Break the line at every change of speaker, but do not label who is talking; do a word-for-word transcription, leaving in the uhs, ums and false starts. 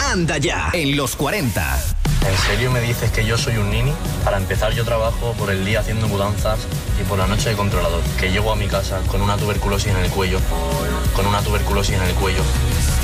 Anda Ya, en los cuarenta.
¿En serio me dices que yo soy un nini? Para empezar, yo trabajo por el día haciendo mudanzas y por la noche de controlador. Que llego a mi casa con una tuberculosis en el cuello. Con una tuberculosis en el cuello.